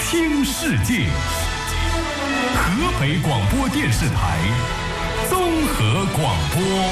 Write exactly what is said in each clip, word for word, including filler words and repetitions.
听世界，河北广播电视台综合广播。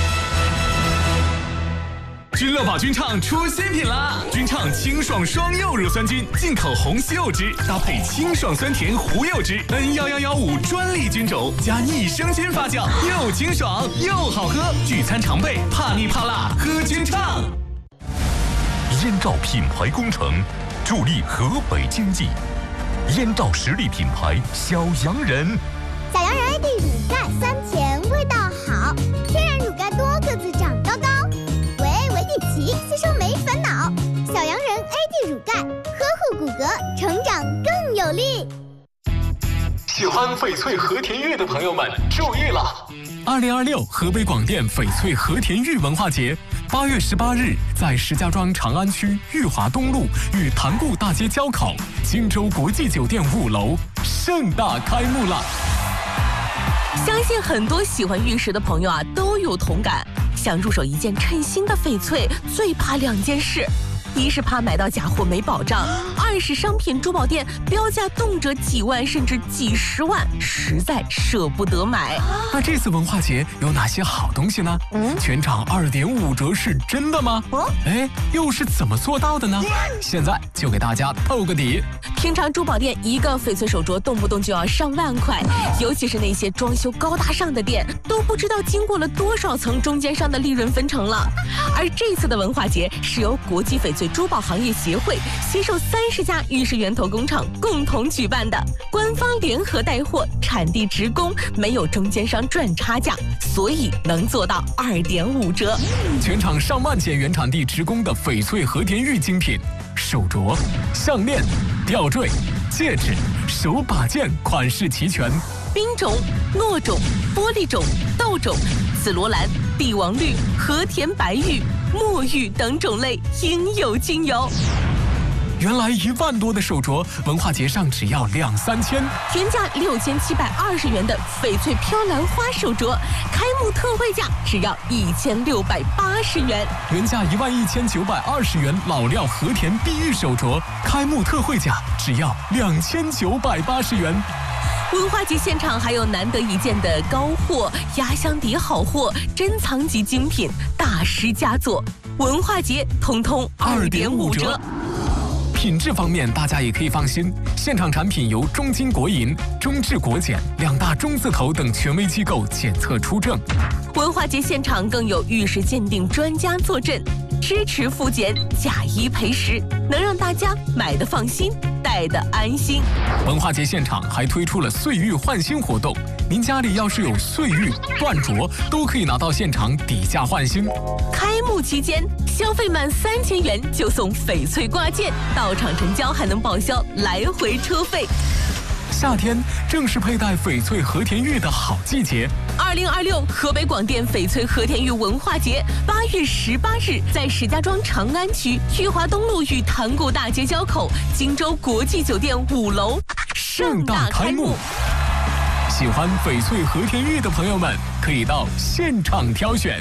君乐宝君畅出新品啦！君畅清爽双柚乳酸菌，进口红西柚汁，搭配清爽酸甜胡柚汁 N一一一五 专利菌种，加益生菌发酵，又清爽又好喝。聚餐常备，怕腻怕辣，喝君畅。燕赵品牌工程，助力河北经济。燕赵实力品牌小洋人， 小洋人 A D 乳钙酸甜，味道好，天然乳钙多个子长高高。皮吸收没烦恼，小洋人 A D 乳钙呵护骨骼，成长更有力。 喜欢翡翠和田玉的朋友们注意了！二零二六河北广电翡翠和田玉文化节，八月十八日在石家庄长安区裕华东路与潭固大街交口荆州国际酒店五楼盛大开幕了。 相信很多喜欢玉石的朋友啊都有同感。想入手一件称心的翡翠，最怕两件事：一是怕买到假货没保障，二是商品珠宝店标价动辄几万甚至几十万，实在舍不得买。 那这次文化节有哪些好东西呢？嗯，全场二点五折是真的吗？哦，哎，又是怎么做到的呢？现在就给大家透个底。 平常珠宝店一个翡翠手镯动不动就要上万块，尤其是那些装修高大上的店，都不知道经过了多少层中间商的利润分成了。而这次的文化节是由国际翡翠珠宝行业协会携手三十家玉石源头工厂共同举办的，官方联合带货，产地直供，没有中间商赚差价，所以能做到二点五折。 全场上万件原产地直供的翡翠和田玉精品，手镯、项链、吊坠、戒指、手把件款式齐全， 冰种、糯种、玻璃种、豆种、紫罗兰、帝王绿、和田白玉、墨玉等种类应有尽有。 原来一万多的手镯，文化节上只要两三千， 原价六千七百二十元的翡翠飘兰花手镯，开幕特惠价只要一千六百八十元。 原价一万一千九百二十元老料和田碧玉手镯，开幕特惠价只要两千九百八十元。 文化节现场还有难得一见的高货、压箱底好货、珍藏级精品、大师佳作，文化节通通二点五折。 品质方面，大家也可以放心，现场产品由中金国银、中智国检两大中字头等权威机构检测出证。 文化节现场更有玉石鉴定专家坐镇，支持复检、假一赔十，能让大家买得放心，戴得安心。 文化节现场还推出了岁玉换新活动，您家里要是有岁玉、断镯，都可以拿到现场底价换新。 开幕期间，消费满三千元就送翡翠挂件，到场成交还能报销来回车费。 夏天正是佩戴翡翠和田玉的好季节。 二零二六河北广电翡翠和田玉文化节，八月十八日在石家庄长安区裕华东路与潭固大街交口荆州国际酒店五楼盛大开幕。 喜欢翡翠和田玉的朋友们，可以到现场挑选。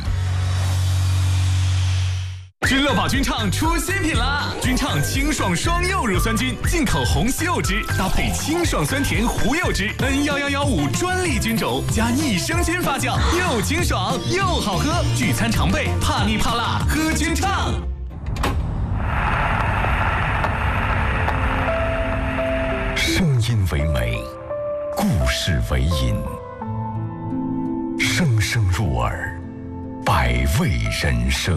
君乐宝君畅出新品啦！君畅清爽双柚乳酸菌，进口红西柚汁，搭配清爽酸甜胡柚汁 N一一一五 专利菌种，加益生菌发酵，又清爽又好喝。聚餐常备，怕腻怕辣，喝君畅。声音为美，故事为引，声声入耳，百味人生。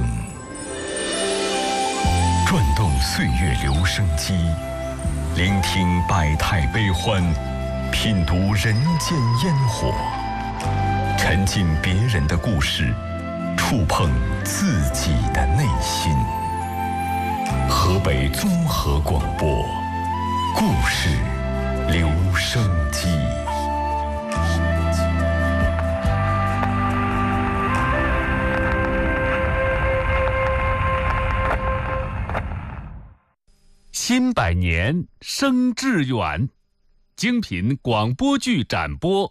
转动岁月留声机，聆听百态悲欢，品读人间烟火，沉浸别人的故事，触碰自己的内心。河北综合广播，故事留声机。 新百年生致远，精品广播剧展播。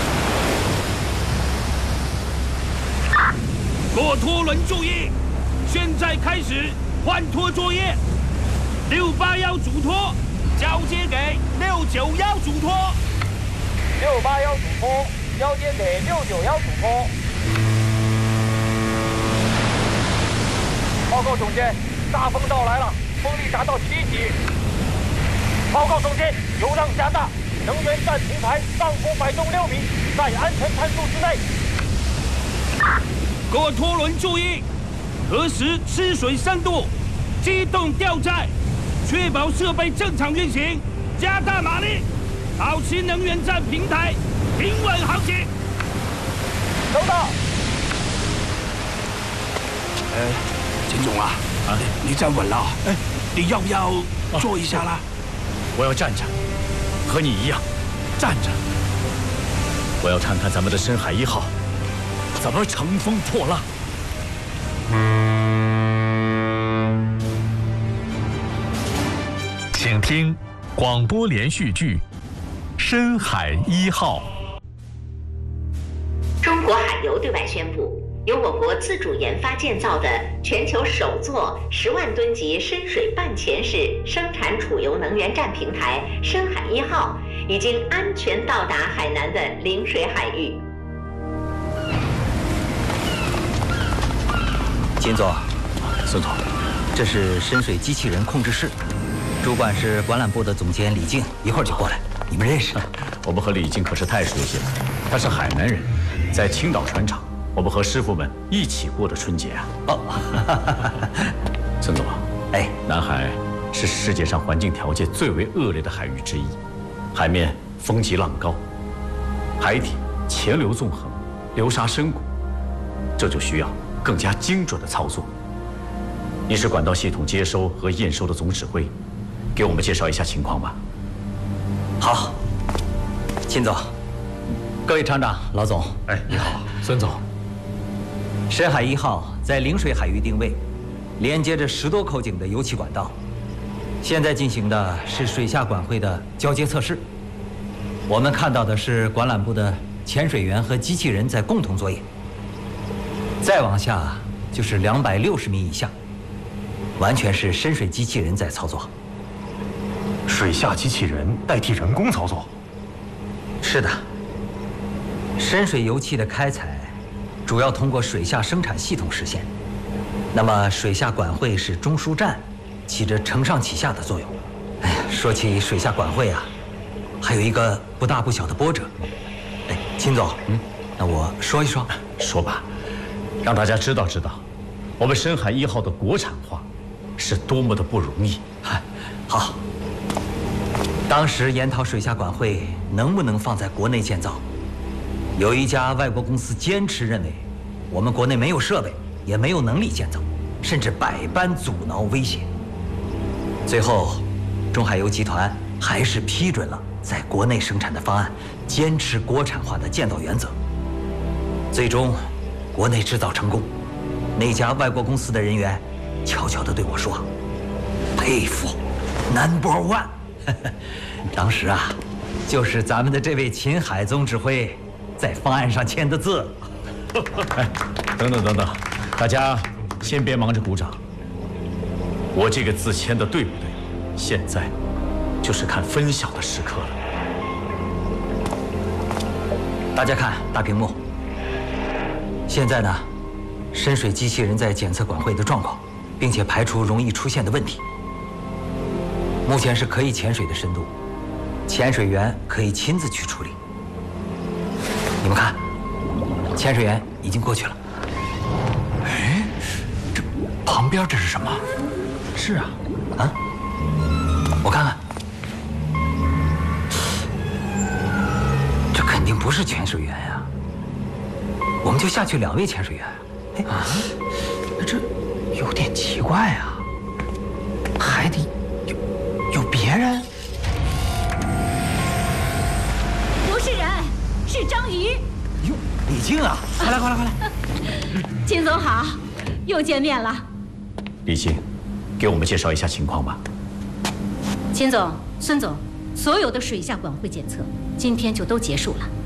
骆驼轮注意， 现在开始换拖作业，六八幺主拖交接给六九幺主拖， 六八幺主拖交接给六九幺主拖。报告总监，大风到来了，风力达到七级。报告总监，油浪加大，能源站平台上浮摆动六米，在安全参数之内。 各拖轮注意，核实吃水深度，机动吊载，确保设备正常运行，加大马力，保持能源站平台平稳航行。 收到。 呃，金总啊，啊，你站稳了，哎，你要不要坐一下啦？ 我要站着，和你一样，站着。我要看看咱们的深海一号怎么乘风破浪。 请听广播连续剧《深海一号》。 中国海油对外宣布，由我国自主研发建造的全球首座十万吨级深水半潜式生产储油能源站平台“深海一号”已经安全到达海南的陵水海域。 金总， 孙总， 这是深水机器人控制室，主管是管缆部的总监李静，一会儿就过来。你们认识？ 我们和李静可是太熟悉了，他是海南人，在青岛船厂。我们和师傅们一起过的春节啊！哦，孙总， 哎， 南海是世界上环境条件最为恶劣的海域之一，海面风急浪高，海底潜流纵横，流沙深谷，这就需要更加精准的操作。你是管道系统接收和验收的总指挥，给我们介绍一下情况吧。 好，秦总，各位厂长、老总， 哎，你好，孙总。 深海一号在陵水海域定位，连接着十多口井的油气管道。现在进行的是水下管会的交接测试。我们看到的是管缆部的潜水员和机器人在共同作业。再往下就是两百六十米以下，完全是深水机器人在操作。 水下机器人代替人工操作？ 是的。深水油气的开采主要通过水下生产系统实现，那么水下管会是中枢站，起着承上启下的作用。哎呀，说起水下管会啊，还有一个不大不小的波折。哎，秦总，嗯，那我说一说。 说吧，让大家知道知道，我们深海一号的国产化是多么的不容易。 好，当时研讨水下管会能不能放在国内建造。有一家外国公司坚持认为，我们国内没有设备，也没有能力建造，甚至百般阻挠威胁。最后，中海油集团还是批准了在国内生产的方案，坚持国产化的建造原则。最终，国内制造成功。那家外国公司的人员悄悄地对我说：“佩服 ，Number One。”当时啊，就是咱们的这位秦海总指挥在方案上签的字。 哎，等等等等，大家先别忙着鼓掌。我这个字签的对不对？现在就是看分晓的时刻了。 大家看大屏幕。现在呢，深水机器人在检测管会的状况，并且排除容易出现的问题。目前是可以潜水的深度，潜水员可以亲自去处理。你们看，潜水员已经过去了。 哎，这旁边这是什么？ 是啊，啊，我看看，这肯定不是潜水员呀。我们就下去两位潜水员。哎，啊， 那这有点奇怪啊，海底有有别人？ 不是人，是章鱼。 哟，李静啊，快来快来快来！ 秦总好，又见面了。 李静，给我们介绍一下情况吧。 秦总、孙总，所有的水下管会检测今天就都结束了。